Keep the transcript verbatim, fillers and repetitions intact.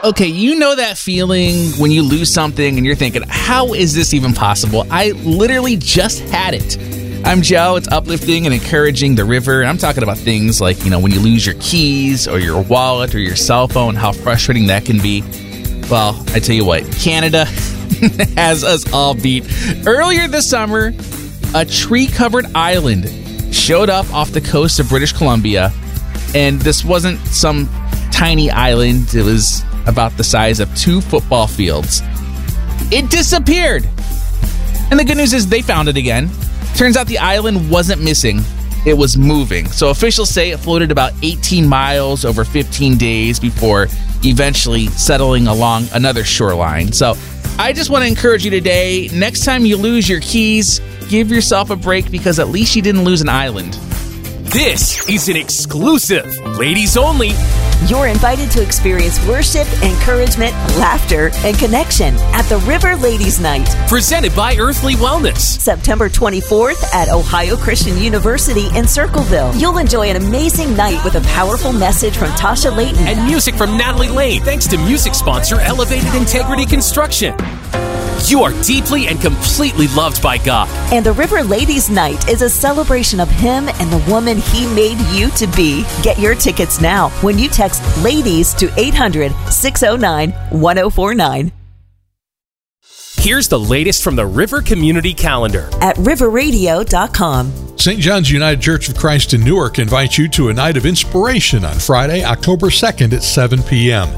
Okay, you know that feeling when you lose something and you're thinking, how is this even possible? I literally just had it. I'm Joe. It's uplifting and encouraging the river. And I'm talking about things like, you know, when you lose your keys or your wallet or your cell phone, how frustrating that can be. Well, I tell you what, Canada has us all beat. Earlier this summer, a tree-covered island showed up off the coast of British Columbia. And this wasn't some tiny island. It was about the size of two football fields. It disappeared. And the good news is they found it again. Turns out the island wasn't missing. It was moving. So officials say it floated about eighteen miles over fifteen days before eventually settling along another shoreline. So I just want to encourage you today, next time you lose your keys, give yourself a break because at least you didn't lose an island. This is an exclusive, ladies only. You're invited to experience worship, encouragement, laughter, and connection at the River Ladies Night. Presented by Earthly Wellness. September twenty-fourth at Ohio Christian University in Circleville. You'll enjoy an amazing night with a powerful message from Tasha Layton. And music from Natalie Lane, thanks to music sponsor Elevated Integrity Construction. You are deeply and completely loved by God. And the River Ladies Night is a celebration of Him and the woman He made you to be. Get your tickets now when you text LADIES to eight hundred, six oh nine, one oh four nine. Here's the latest from the River Community Calendar at river radio dot com. Saint John's United Church of Christ in Newark invites you to a night of inspiration on Friday, October second at seven p.m.